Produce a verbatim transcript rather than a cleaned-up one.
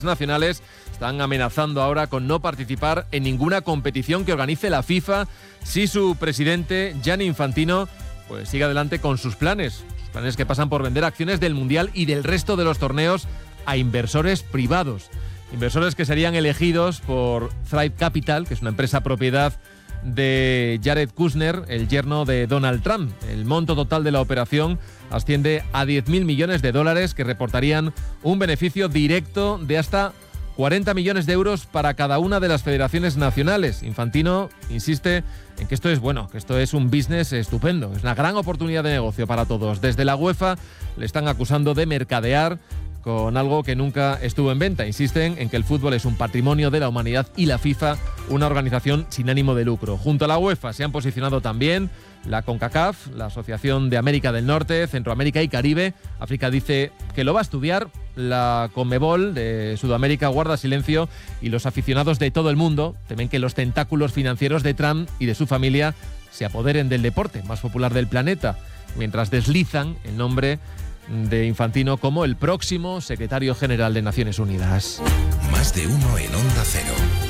nacionales están amenazando ahora con no participar en ninguna competición que organice la FIFA si su presidente, Gianni Infantino, pues sigue adelante con sus planes. Sus planes que pasan por vender acciones del Mundial y del resto de los torneos a inversores privados. Inversores que serían elegidos por Thrive Capital, que es una empresa propiedad de Jared Kushner, el yerno de Donald Trump. El monto total de la operación asciende a diez mil millones de dólares que reportarían un beneficio directo de hasta cuarenta millones de euros para cada una de las federaciones nacionales. Infantino insiste en que esto es bueno, que esto es un business estupendo, es una gran oportunidad de negocio para todos. Desde la UEFA le están acusando de mercadear con algo que nunca estuvo en venta. Insisten en que el fútbol es un patrimonio de la humanidad y la FIFA una organización sin ánimo de lucro. Junto a la UEFA se han posicionado también la CONCACAF, la Asociación de América del Norte, Centroamérica y Caribe. África dice que lo va a estudiar. La CONMEBOL de Sudamérica guarda silencio y los aficionados de todo el mundo temen que los tentáculos financieros de Trump y de su familia se apoderen del deporte más popular del planeta, mientras deslizan el nombre de Infantino como el próximo secretario general de Naciones Unidas. Más de uno en Onda Cero.